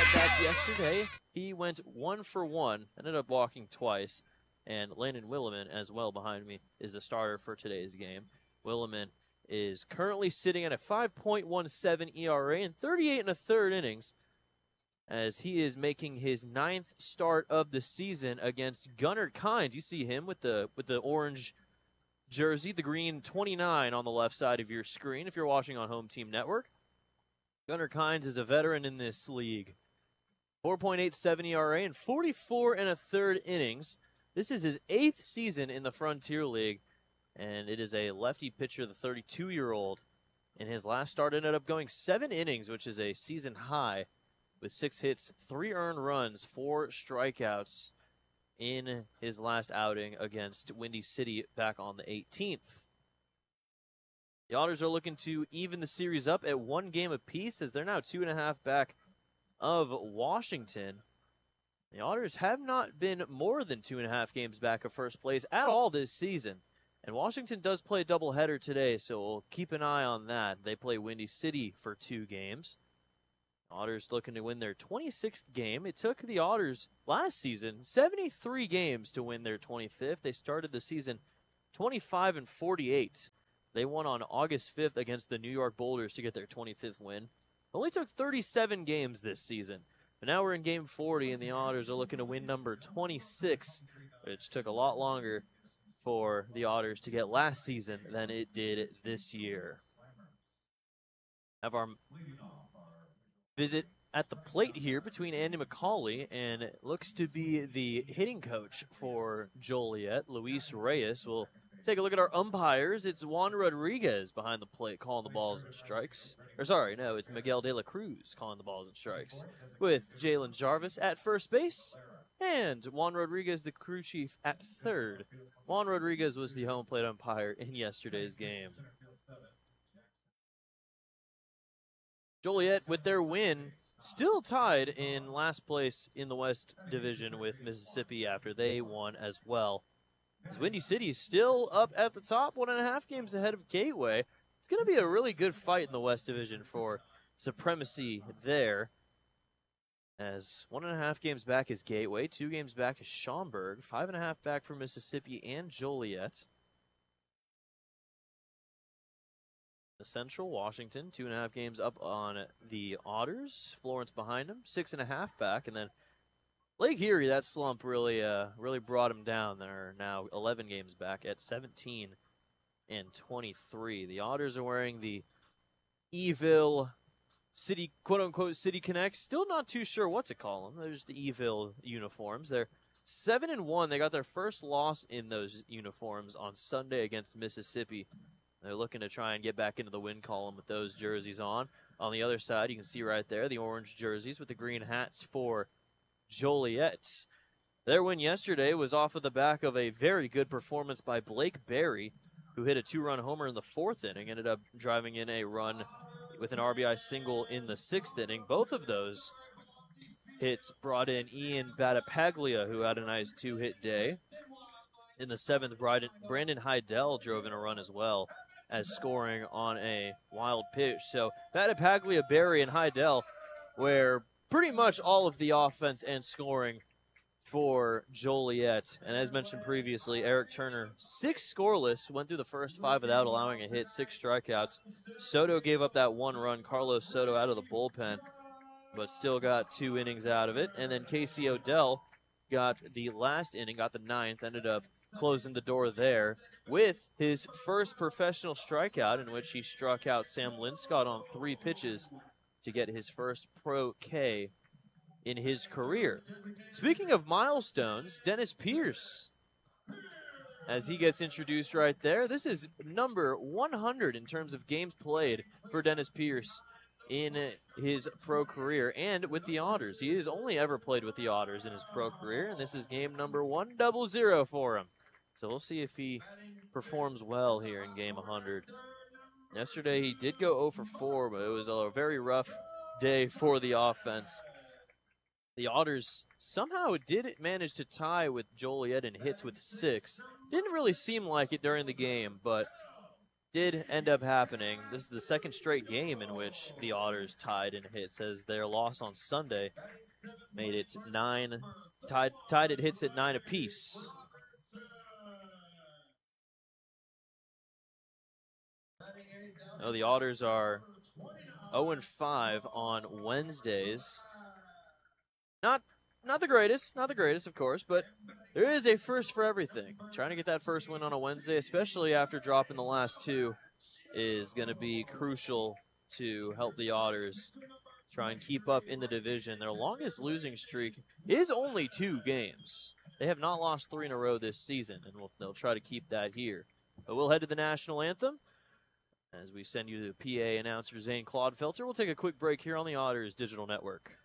at-bats yesterday. He went 1 for 1, ended up walking twice. And Landon Williman, as well behind me, is the starter for today's game. Williman is currently sitting at a 5.17 ERA in 38 1/3 innings, as he is making his 9th start of the season against Gunnar Kynes. You see him with the orange jersey, the green 29 on the left side of your screen if you're watching on Home Team Network. Gunnar Kynes is a veteran in this league. 4.87 ERA in 44 1/3 innings. This is his 8th season in the Frontier League, and it is a lefty pitcher, the 32-year-old. In his last start, ended up going 7 innings, which is a season high, with 6 hits, 3 earned runs, 4 strikeouts in his last outing against Windy City back on the 18th. The Otters are looking to even the series up at 1 game apiece, as they're now 2.5 back of Washington. The Otters have not been more than 2.5 games back of first place at all this season. And Washington does play a doubleheader today, so we'll keep an eye on that. They play Windy City for 2 games. Otters looking to win their 26th game. It took the Otters last season 73 games to win their 25th. They started the season 25 48. They won on August 5th against the New York Boulders to get their 25th win. Only took 37 games this season. But now we're in game 40, and the Otters are looking to win number 26, which took a lot longer for the Otters to get last season than it did this year. Have our visit at the plate here between Andy McCauley and it looks to be the hitting coach for Joliet, Luis Reyes. We'll take a look at our umpires. It's Juan Rodriguez behind the plate calling the balls and strikes. It's Miguel De La Cruz calling the balls and strikes, with Jalen Jarvis at first base and Juan Rodriguez, the crew chief, at third. Juan Rodriguez was the home plate umpire in yesterday's game. Joliet, with their win, still tied in last place in the West Division with Mississippi after they won as well. As Windy City is still up at the top, 1.5 games ahead of Gateway. It's going to be a really good fight in the West Division for supremacy there. As 1.5 games back is Gateway, 2 games back is Schaumburg, 5.5 back for Mississippi and Joliet. The Central, Washington, 2.5 games up on the Otters. Florence behind them, 6.5 back, and then Lake Erie, that slump really brought them down. They're now 11 games back at 17 and 23. The Otters are wearing the Eville City, quote-unquote, City Connect. Still not too sure what to call them. There's the Eville uniforms. They're 7-1. They got their first loss in those uniforms on Sunday against Mississippi. They're looking to try and get back into the win column with those jerseys on. On the other side, you can see right there the orange jerseys with the green hats for Joliet. Their win yesterday was off of the back of a very good performance by Blake Berry, who hit a 2-run homer in the 4th inning, ended up driving in a run with an RBI single in the 6th inning. Both of those hits brought in Ian Battipaglia, who had a nice 2-hit day. In the 7th, Brandon Heidel drove in a run as well as scoring on a wild pitch. So Battipaglia, Berry, and Heidel were pretty much all of the offense and scoring for Joliet. And as mentioned previously, Eric Turner, 6 scoreless, went through the first 5 without allowing a hit, 6 strikeouts. Soto gave up that 1 run, Carlos Soto out of the bullpen, but still got 2 innings out of it. And then Casey Odell got the last inning, got the 9th, ended up closing the door there with his first professional strikeout, in which he struck out Sam Linscott on 3 pitches to get his first Pro K in his career. Speaking of milestones, Dennis Pierce, as he gets introduced right there, this is number 100 in terms of games played for Dennis Pierce in his pro career and with the Otters. He has only ever played with the Otters in his pro career, and this is game number 100 for him. So we'll see if he performs well here in game 100. Yesterday he did go 0 for 4, but it was a very rough day for the offense. The Otters somehow did manage to tie with Joliet in hits with 6. Didn't really seem like it during the game, but did end up happening. This is the second straight game in which the Otters tied in hits, as their loss on Sunday made it 9, tied at hits at 9 apiece. Oh, the Otters are 0-5 on Wednesdays. Not the greatest, of course, but there is a first for everything. Trying to get that first win on a Wednesday, especially after dropping the last two, is going to be crucial to help the Otters try and keep up in the division. Their longest losing streak is only 2 games. They have not lost 3 in a row this season, and they'll try to keep that here. But we'll head to the national anthem as we send you the PA announcer, Zane Clodfelter. We'll take a quick break here on the Otters Digital Network.